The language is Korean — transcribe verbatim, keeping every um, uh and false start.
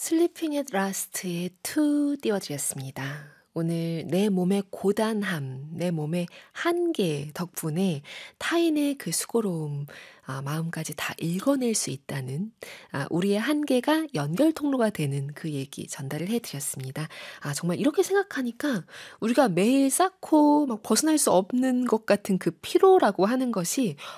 슬리핑 앳 라스트의 투 띄워드렸습니다. 오늘 내 몸의 고단함, 내 몸의 한계 덕분에 타인의 그 수고로움, 아 마음까지 다 읽어낼 수 있다는, 아 우리의 한계가 연결 통로가 되는 그 얘기 전달을 해 드렸습니다. 아 정말 이렇게 생각하니까 우리가 매일 쌓고 막 벗어날 수 없는 것 같은 그 피로라고 하는 것이